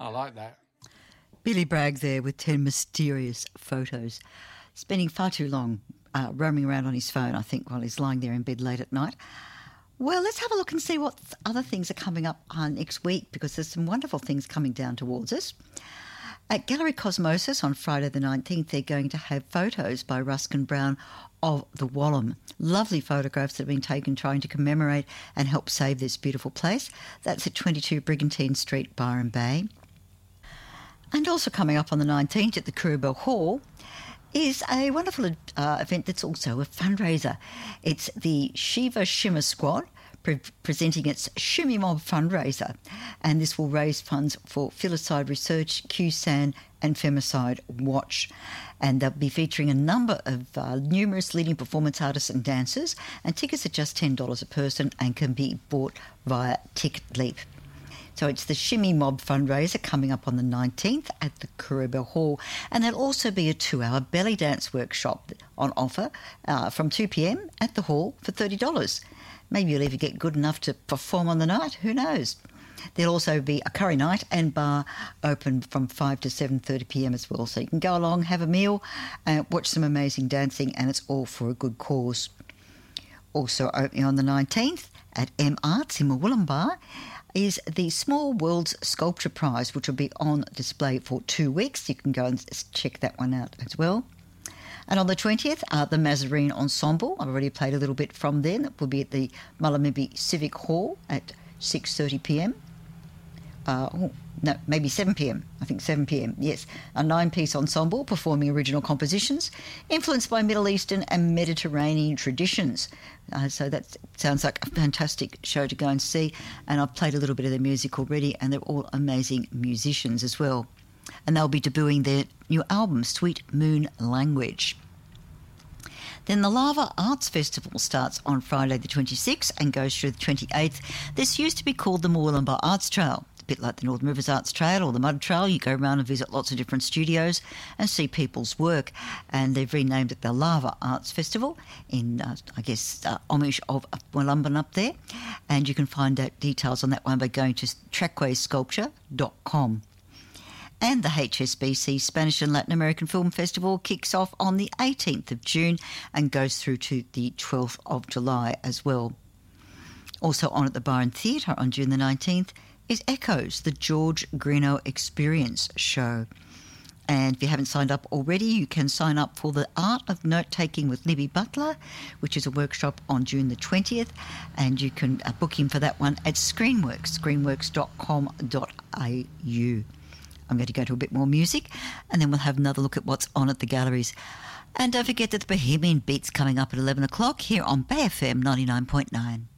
I like that. Billy Bragg there with 10 mysterious photos. Spending far too long roaming around on his phone, I think, while he's lying there in bed late at night. Well, let's have a look and see what other things are coming up next week, because there's some wonderful things coming down towards us. At Gallery Cosmosis on Friday the 19th, they're going to have photos by Ruskin Brown of the Wallam. Lovely photographs that have been taken trying to commemorate and help save this beautiful place. That's at 22 Brigantine Street, Byron Bay. And also coming up on the 19th at the Curubell Hall is a wonderful event that's also a fundraiser. It's the Shiva Shimmer Squad presenting its Shimmy Mob fundraiser, and this will raise funds for Filicide Research, QSAN and Femicide Watch. And they'll be featuring a number of numerous leading performance artists and dancers, and tickets are just $10 a person and can be bought via TicketLeap. So it's the Shimmy Mob fundraiser coming up on the 19th at the Curubell Hall. And there'll also be a 2-hour belly dance workshop on offer from 2 p.m. at the hall for $30. Maybe you'll even get good enough to perform on the night. Who knows? There'll also be a curry night and bar open from 5 to 7:30 p.m. as well. So you can go along, have a meal, watch some amazing dancing, and it's all for a good cause. Also opening on the 19th at M Arts in Murwillumbah is the Small Worlds Sculpture Prize, which will be on display for 2 weeks. You can go and check that one out as well. And on the 20th, the Mazarine Ensemble. I've already played a little bit from there. That will be at the Mullumbimby Civic Hall at 6:30 p.m. No, maybe 7 p.m. I think 7 p.m. Yes, a 9-piece ensemble performing original compositions influenced by Middle Eastern and Mediterranean traditions. So that sounds like a fantastic show to go and see. And I've played a little bit of their music already, and they're all amazing musicians as well. And they'll be debuting their new album, Sweet Moon Language. Then the Lava Arts Festival starts on Friday the 26th and goes through the 28th. This used to be called the Murwillumbah Arts Trail. A bit like the Northern Rivers Arts Trail or the Mud Trail. You go around and visit lots of different studios and see people's work. And they've renamed it the Lava Arts Festival in, homage of Wollumban up there. And you can find out details on that one by going to trackway.sculpture.com. And the HSBC Spanish and Latin American Film Festival kicks off on the 18th of June and goes through to the 12th of July as well. Also on at the Byron Theatre on June the 19th is Echoes, the George Greenough Experience show. And if you haven't signed up already, you can sign up for the Art of Note-Taking with Libby Butler, which is a workshop on June the 20th, and you can book in for that one at Screenworks, screenworks.com.au. I'm going to go to a bit more music, and then we'll have another look at what's on at the galleries. And don't forget that the Bohemian Beat's coming up at 11 o'clock here on Bay FM 99.9.